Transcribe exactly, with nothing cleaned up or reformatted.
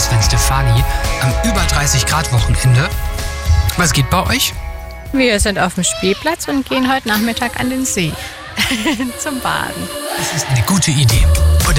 Sven Stefani am über dreißig Grad Wochenende. Was geht bei euch? Wir sind auf dem Spielplatz und gehen heute Nachmittag an den See zum Baden. Das ist eine gute Idee. Und